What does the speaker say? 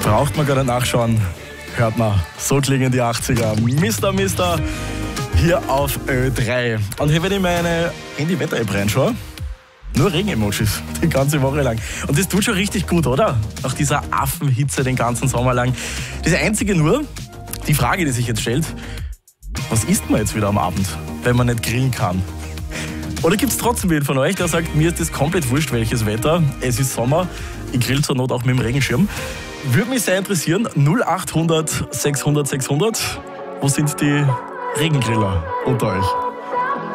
Braucht man gar nicht nachschauen. Hört man, so klingen die 80er. Mister hier auf Ö3. Und hier, wenn ich meine Handy-Wetter-App reinschaue, nur Regen-Emojis, die ganze Woche lang. Und das tut schon richtig gut, oder? Nach dieser Affenhitze den ganzen Sommer lang. Das Einzige nur, die Frage, die sich jetzt stellt, was isst man jetzt wieder am Abend, wenn man nicht grillen kann? Oder gibt es trotzdem wen von euch, der sagt, mir ist das komplett wurscht, welches Wetter, es ist Sommer, ich grill zur Not auch mit dem Regenschirm? Würde mich sehr interessieren, 0800 600 600, wo sind die Regengriller unter euch?